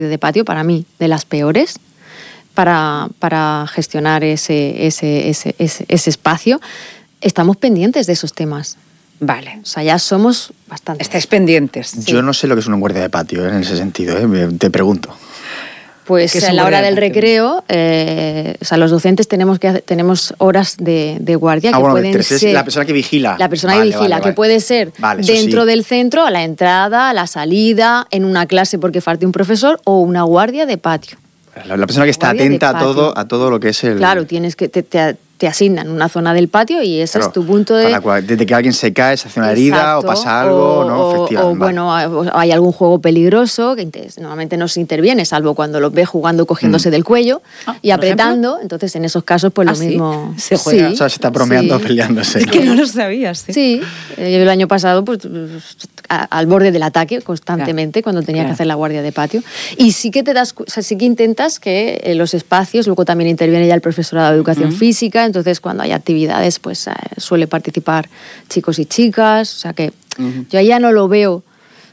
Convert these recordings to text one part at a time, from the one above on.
de patio, para mí, de las peores para gestionar ese espacio. Estamos pendientes de esos temas. Vale. O sea, ya somos bastante. Estáis pendientes. Sí. Yo no sé lo que es una guardia de patio, en ese sentido, te pregunto. Pues a la hora del recreo, o sea, los docentes tenemos horas de guardia que pueden ser... La persona que vigila. La persona que vigila, que puede ser dentro del centro, a la entrada, a la salida, en una clase porque falte un profesor, o una guardia de patio. La persona que está atenta a todo lo que es el... Claro, tienes que... Te asignan una zona del patio y ese es tu punto de... Desde que alguien se cae, se hace una herida o pasa algo, ¿no? Efectivamente. O bueno, hay algún juego peligroso que normalmente no se interviene, salvo cuando los ves jugando cogiéndose del cuello y apretando. ¿Ejemplo? Entonces, en esos casos, pues lo mismo... ¿Se juega? Sí. O sea, se está bromeando, peleándose. Es que no lo sabías. Sí. Yo el año pasado, pues al borde del ataque constantemente, cuando tenía que hacer la guardia de patio. Y sí que sí que intentas que los espacios, luego también interviene ya el profesorado de educación física. Entonces, cuando hay actividades, pues suele participar chicos y chicas. O sea que yo ya no lo veo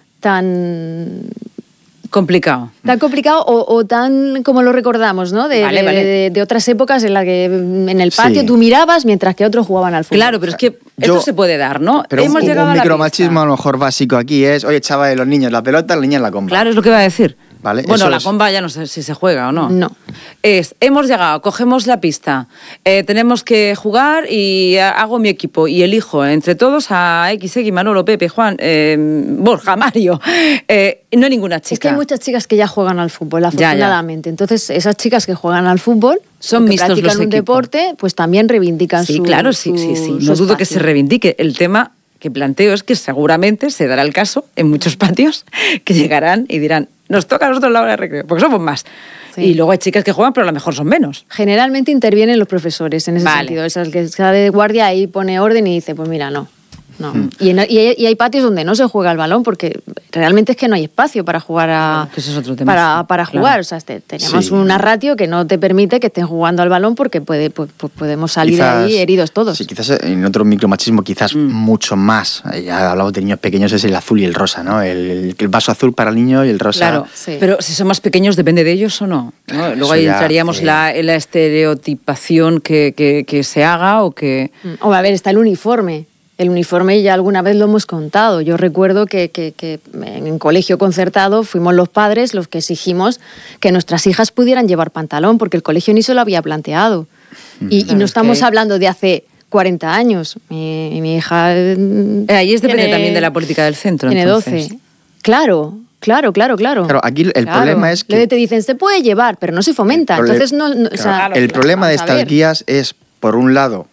tan... complicado. Tan complicado o tan como lo recordamos, ¿no? De otras épocas en las que en el patio tú mirabas mientras que otros jugaban al fútbol. Claro, pero es que esto se puede dar, ¿no? Pero hemos llegado a un micromachismo a lo mejor básico aquí es, oye, chaval, los niños la pelota, las niñas la comba. Claro, es lo que iba a decir. ¿Vale? Bueno, la comba ya no sé si se juega o no. No. Hemos llegado, cogemos la pista, tenemos que jugar y hago mi equipo y elijo entre todos a X, Manolo, Pepe, Juan, Borja, Mario. No hay ninguna chica. Es que hay muchas chicas que ya juegan al fútbol, afortunadamente. Ya. Entonces, esas chicas que juegan al fútbol, son que mixtos practican los un deporte, pues también reivindican su claro, sí. No dudo que se reivindique. El tema que planteo es que seguramente se dará el caso en muchos patios que llegarán y dirán, nos toca a nosotros la hora de recreo, porque somos más. Sí. Y luego hay chicas que juegan, pero a lo mejor son menos. Generalmente intervienen los profesores en ese sentido. Es el que está de guardia ahí pone orden y dice, pues mira, no. Y hay patios donde no se juega el balón porque realmente es que no hay espacio para jugar que eso es otro tema, para jugar. O sea, tenemos una ratio que no te permite que estén jugando al balón porque podemos salir quizás, de ahí heridos todos. Sí, quizás en otro micromachismo mucho más. Ya hablamos de niños pequeños, es el azul y el rosa, ¿no? El vaso azul para el niño y el rosa. Claro, pero si son más pequeños depende de ellos o no. Luego ahí entraríamos en la estereotipación que se haga o que... O a ver, está el uniforme. El uniforme ya alguna vez lo hemos contado. Yo recuerdo que en colegio concertado fuimos los padres los que exigimos que nuestras hijas pudieran llevar pantalón, porque el colegio ni se lo había planteado. Y no estamos hablando de hace 40 años. Mi hija... ahí depende también de la política del centro. Tiene entonces. 12. Claro, Aquí el problema es que... Te dicen, se puede llevar, pero no se fomenta. Entonces el problema de estas guías es, por un lado,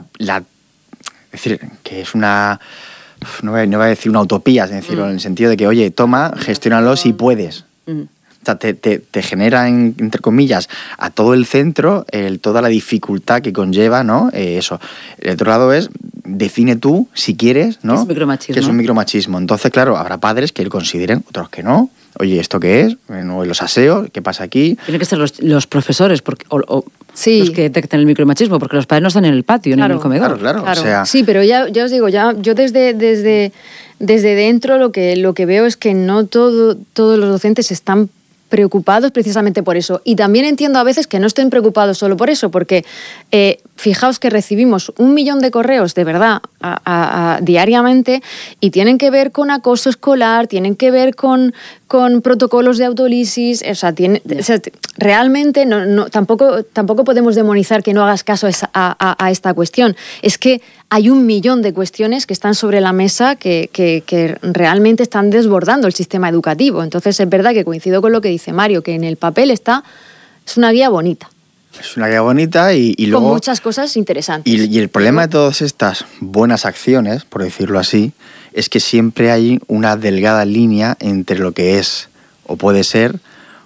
es decir, que es una... No voy a decir una utopía, es decir, en el sentido de que, oye, toma, gestiónalo si puedes. O sea, te genera, entre comillas, a todo el centro toda la dificultad que conlleva, ¿no? Eso. El otro lado es, define tú, si quieres, ¿no? Que es un micromachismo. Entonces, claro, habrá padres que lo consideren, otros que no. Oye, ¿esto qué es? Bueno, los aseos, ¿qué pasa aquí? Tienen que ser los profesores los que detecten el micromachismo, porque los padres no están en el patio, ni en el comedor. Claro. O sea... Sí, pero ya os digo, yo desde dentro lo que veo es que no todos los docentes están preocupados precisamente por eso. Y también entiendo a veces que no estén preocupados solo por eso, porque fijaos que recibimos 1 millón de correos, de verdad, diariamente, y tienen que ver con acoso escolar, tienen que ver con protocolos de autolisis, o sea, realmente tampoco podemos demonizar que no hagas caso a esta cuestión. Es que hay 1 millón de cuestiones que están sobre la mesa que realmente están desbordando el sistema educativo. Entonces es verdad que coincido con lo que dice Mario, que en el papel es una guía bonita. Es una guía bonita y luego... Con muchas cosas interesantes. Y el problema de todas estas buenas acciones, por decirlo así, es que siempre hay una delgada línea entre lo que es o puede ser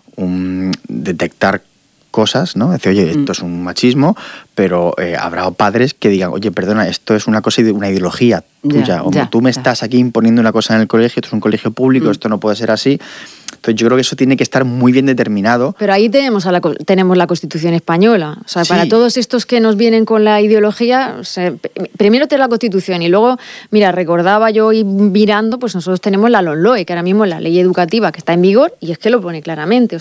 detectar cosas, ¿no? Decir, oye, esto es un machismo, pero habrá padres que digan, oye, perdona, esto es una cosa de una ideología tuya. Tú me estás aquí imponiendo una cosa en el colegio, esto es un colegio público, esto no puede ser así. Entonces yo creo que eso tiene que estar muy bien determinado. Pero ahí tenemos la Constitución española. O sea, sí. Para todos estos que nos vienen con la ideología, o sea, primero tenemos la Constitución y luego, mira, recordaba yo y mirando, pues nosotros tenemos la LOMLOE, que ahora mismo es la ley educativa que está en vigor y es que lo pone claramente.